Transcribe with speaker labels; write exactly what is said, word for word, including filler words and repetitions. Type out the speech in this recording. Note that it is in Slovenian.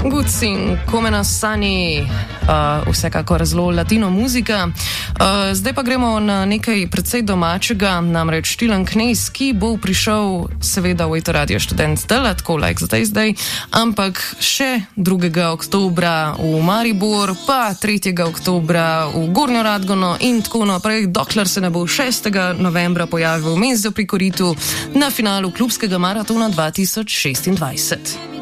Speaker 1: Gucci, come na sani, uh, vsekakor zelo latino muzika. Uh, zdaj pa gremo na nekaj precej domačega, namreč Tilen Knez, ki bo prišel seveda v Eto Radio Študent zdaj, tako like zdaj zdaj, ampak še drugega oktobra v Maribor, pa tretjega oktobra v Gornjo Radgono in tako naprej, dokler se ne bo šestega novembra pojavil v Mezzo pri Koritu na finalu klubskega maratona dva tisoč šestindvajset.